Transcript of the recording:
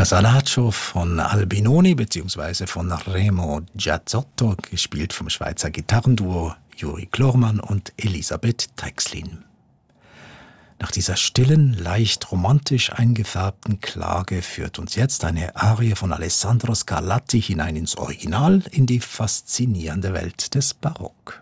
Casalaccio von Albinoni bzw. von Remo Giazzotto, gespielt vom Schweizer Gitarrenduo Juri Klormann und Elisabeth Drexlin. Nach dieser stillen, leicht romantisch eingefärbten Klage führt uns jetzt eine Arie von Alessandro Scarlatti hinein ins Original, in die faszinierende Welt des Barock.